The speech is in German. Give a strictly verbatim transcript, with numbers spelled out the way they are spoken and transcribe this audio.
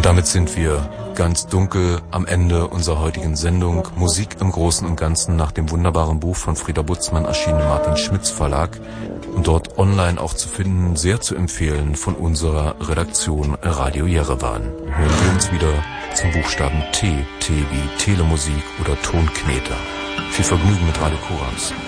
damit sind wir ganz dunkel am Ende unserer heutigen Sendung. Musik im Großen und Ganzen nach dem wunderbaren Buch von Frieda Butzmann, erschienen im Martin Schmitz Verlag und dort online auch zu finden, sehr zu empfehlen von unserer Redaktion Radio Jerewan. Hören wir uns wieder zum Buchstaben T, T wie Telemusik oder Tonkneter. Viel Vergnügen mit Radio Korax.